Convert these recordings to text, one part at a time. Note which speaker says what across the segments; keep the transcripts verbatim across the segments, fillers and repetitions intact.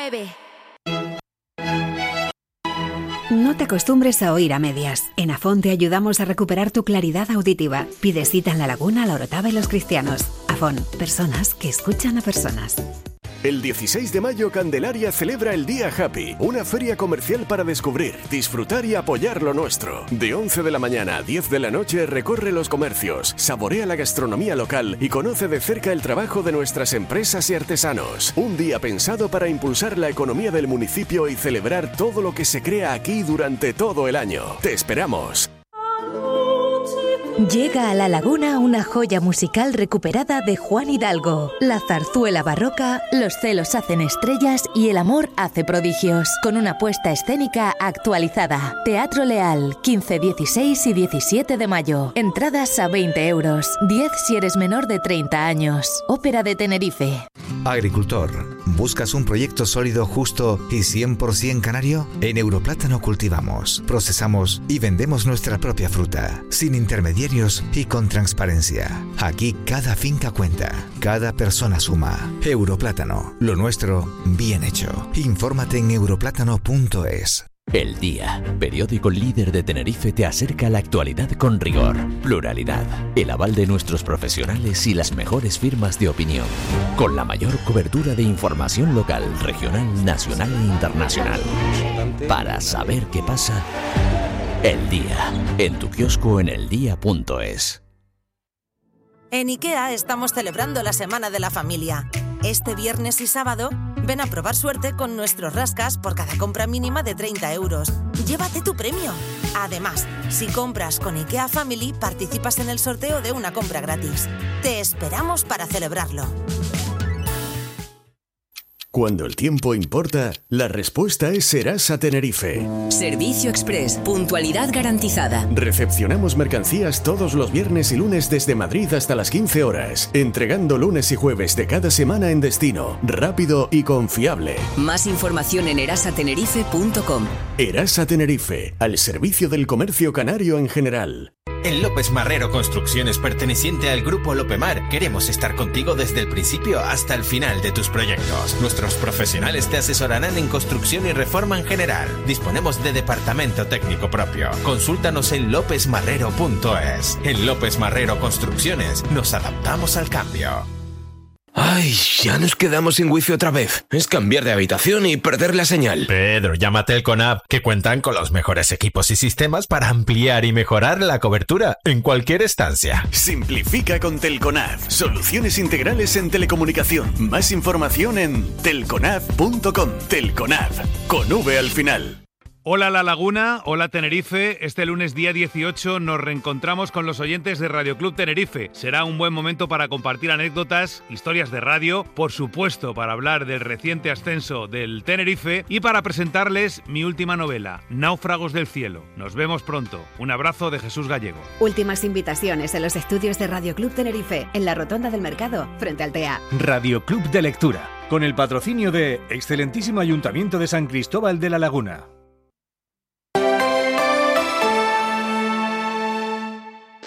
Speaker 1: nueve.
Speaker 2: No te acostumbres a oír a medias. En Afón te ayudamos a recuperar tu claridad auditiva. Pide cita en La Laguna, La Orotava y Los Cristianos. Afón, personas que escuchan a personas.
Speaker 3: El dieciséis de mayo Candelaria celebra el Día Happy, una feria comercial para descubrir, disfrutar y apoyar lo nuestro. De once de la mañana a diez de la noche recorre los comercios, saborea la gastronomía local y conoce de cerca el trabajo de nuestras empresas y artesanos. Un día pensado para impulsar la economía del municipio y celebrar todo lo que se crea aquí durante todo el año. ¡Te esperamos!
Speaker 4: Llega a La Laguna una joya musical recuperada de Juan Hidalgo. La zarzuela barroca, Los celos hacen estrellas y El amor hace prodigios. Con una puesta escénica actualizada. Teatro Leal, quince, dieciséis y diecisiete de mayo. Entradas a veinte euros. diez si eres menor de treinta años. Ópera de Tenerife.
Speaker 5: Agricultor, ¿buscas un proyecto sólido, justo y cien por ciento canario? En Europlátano cultivamos, procesamos y vendemos nuestra propia fruta, sin intermediarios y con transparencia. Aquí cada finca cuenta, cada persona suma. Europlátano, lo nuestro bien hecho. Infórmate en europlátano punto es.
Speaker 6: El Día, periódico líder de Tenerife, te acerca a la actualidad con rigor, pluralidad, el aval de nuestros profesionales y las mejores firmas de opinión, con la mayor cobertura de información local, regional, nacional e internacional. Para saber qué pasa, El Día, en tu kiosco en el día punto es.
Speaker 7: En IKEA estamos celebrando la Semana de la Familia. Este viernes y sábado, ven a probar suerte con nuestros rascas por cada compra mínima de treinta euros. Llévate tu premio. Además, si compras con IKEA Family, participas en el sorteo de una compra gratis. Te esperamos para celebrarlo.
Speaker 3: Cuando el tiempo importa, la respuesta es Serasa Tenerife.
Speaker 8: Servicio Express, puntualidad garantizada.
Speaker 3: Recepcionamos mercancías todos los viernes y lunes desde Madrid hasta las quince horas, entregando lunes y jueves de cada semana en destino, rápido y confiable.
Speaker 8: Más información en erasa tenerife punto com.
Speaker 3: Erasa Tenerife, al servicio del comercio canario en general.
Speaker 9: En López Marrero Construcciones, perteneciente al Grupo Lopemar, queremos estar contigo desde el principio hasta el final de tus proyectos. Nuestros profesionales te asesorarán en construcción y reforma en general. Disponemos de departamento técnico propio. Consúltanos en lópez marrero punto es. En López Marrero Construcciones nos adaptamos al cambio.
Speaker 10: Ay, ya nos quedamos sin wifi otra vez. Es cambiar de habitación y perder la señal.
Speaker 9: Pedro, llama a Telconav, que cuentan con los mejores equipos y sistemas para ampliar y mejorar la cobertura en cualquier estancia.
Speaker 3: Simplifica con Telconav. Soluciones integrales en telecomunicación. Más información en telconav punto com. Telconav, con V al final.
Speaker 11: Hola La Laguna, hola Tenerife. Este lunes día dieciocho nos reencontramos con los oyentes de Radio Club Tenerife. Será un buen momento para compartir anécdotas, historias de radio, por supuesto para hablar del reciente ascenso del Tenerife y para presentarles mi última novela, Náufragos del Cielo. Nos vemos pronto. Un abrazo de Jesús Gallego.
Speaker 2: Últimas invitaciones en los estudios de Radio Club Tenerife, en la Rotonda del Mercado, frente al T E A.
Speaker 12: Radio Club de Lectura, con el patrocinio de Excelentísimo Ayuntamiento de San Cristóbal de la Laguna.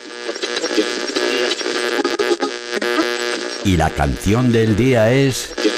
Speaker 13: Y la canción del día es